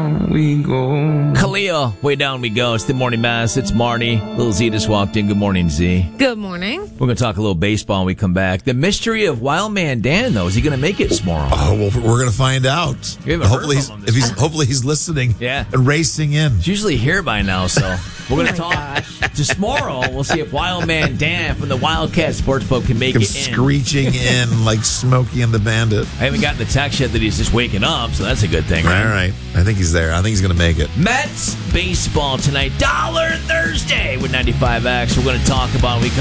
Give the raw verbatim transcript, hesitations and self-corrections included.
down we go. Khalil, way down we go. It's the morning mass. It's Marty. Little Z just walked in. Good morning, Z. Good morning. We're going to talk a little baseball when we come back. The mystery of Wild Man Dan, though. Is he going to make it tomorrow? Oh, well, we're going to find out. We haven't Hopefully, heard he's, from him if this he's hopefully he's listening Yeah. and racing in. He's usually here by now, so we're going to Oh my talk to tomorrow. We'll see if Wild Man Dan from the Wildcat Sportsbook can make Come it in. screeching in like Smokey and the Bandit. I haven't gotten the text yet that he's just waking up, so that's a good thing, right? All right. I think he's there. I think he's going to make it. Mets baseball tonight. Dollar Thursday with ninety-five X. We're going to talk about we